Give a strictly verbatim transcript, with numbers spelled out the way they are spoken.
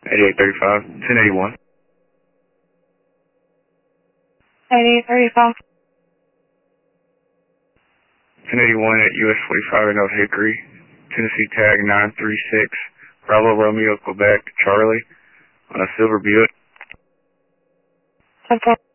eighty-eight thirty-five, ten eighty-one. eighty-eight thirty-five. ten eighty-one at U S forty-five in North Hickory, Tennessee tag nine three six, Bravo Romeo Quebec Charlie on a silver Buick. Okay.